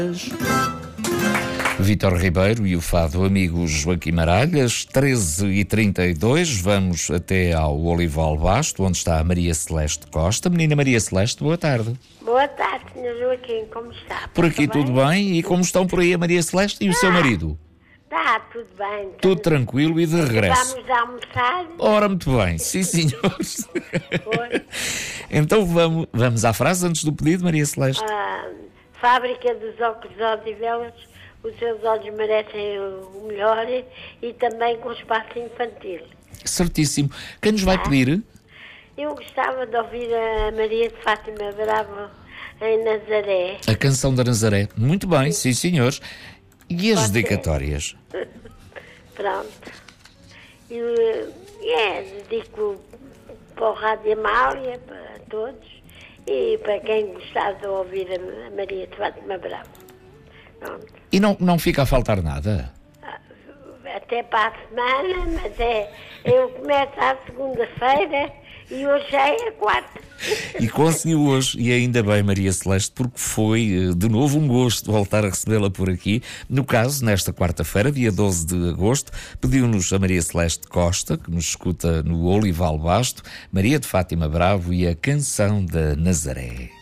Vítor Ribeiro e o fado amigo Joaquim Maralhas, 13h32, vamos até ao Olival Basto, onde está a Maria Celeste Costa. Menina Maria Celeste, boa tarde. Boa tarde, Sr. Joaquim, como está? Por aqui tudo bem? E como estão por aí a Maria Celeste e o seu marido? Está tudo bem. Tudo tranquilo e de regresso. Vamos almoçar? Ora, muito bem, sim senhores. Foi. Então vamos à frase antes do pedido, Maria Celeste. Fábrica dos óculos Odivelas, os seus olhos merecem o melhor e também com espaço infantil. Certíssimo. Quem nos vai pedir? Eu gostava de ouvir a Maria de Fátima Bravo em Nazaré. A canção da Nazaré. Muito bem, sim senhores. E as dedicatórias? Pronto. Dedico para o Rádio Amália, para todos, e para quem gostar de ouvir a Maria de Fátima Bravo. Pronto. E não fica a faltar nada? Até para a semana, mas eu começo à segunda-feira e hoje já é a quarta. E conseguiu hoje, e ainda bem, Maria Celeste, porque foi de novo um gosto voltar a recebê-la por aqui. No caso, nesta quarta-feira, dia 12 de agosto, pediu-nos a Maria Celeste Costa, que nos escuta no Olival Basto, Maria de Fátima Bravo e a canção da Nazaré.